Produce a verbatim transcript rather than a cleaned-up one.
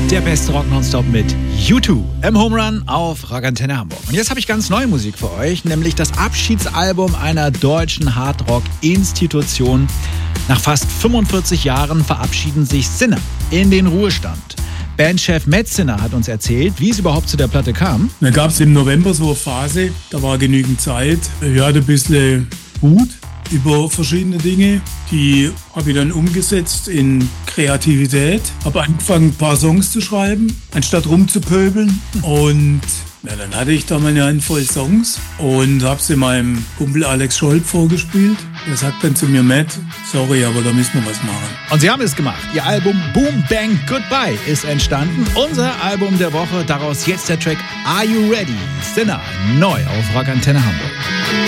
Der beste Rock nonstop mit U zwei im Home Run auf Rock Antenne Hamburg. Und jetzt habe ich ganz neue Musik für euch, nämlich das Abschiedsalbum einer deutschen Hardrock-Institution. Nach fast fünfundvierzig Jahren verabschieden sich Sinner in den Ruhestand. Bandchef Matt Sinner hat uns erzählt, wie es überhaupt zu der Platte kam. Da gab es im November so eine Phase, da war genügend Zeit. Ich hatte ein bisschen Wut über verschiedene Dinge. Die habe ich dann umgesetzt in Kreativität. Habe angefangen, ein paar Songs zu schreiben, anstatt rumzupöbeln. Und ja, dann hatte ich da meine Handvoll Songs und habe sie meinem Kumpel Alex Scholb vorgespielt. Er sagt dann zu mir, Matt, sorry, aber da müssen wir was machen. Und sie haben es gemacht. Ihr Album Boom Bang Goodbye ist entstanden. Unser Album der Woche, daraus jetzt der Track Are You Ready? Sinner, neu auf Rock Antenne Hamburg.